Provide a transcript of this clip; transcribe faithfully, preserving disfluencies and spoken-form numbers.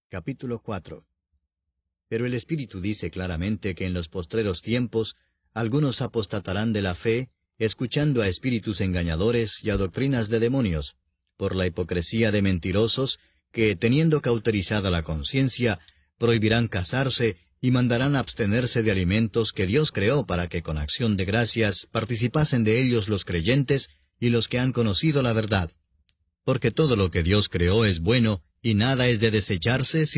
Capítulo cuatro. Pero el Espíritu dice claramente que en los postreros tiempos algunos apostatarán de la fe, escuchando a espíritus engañadores y a doctrinas de demonios, por la hipocresía de mentirosos, que, teniendo cauterizada la conciencia, prohibirán casarse y mandarán abstenerse de alimentos que Dios creó para que con acción de gracias participasen de ellos los creyentes y los que han conocido la verdad. Porque todo lo que Dios creó es bueno, y nada es de desecharse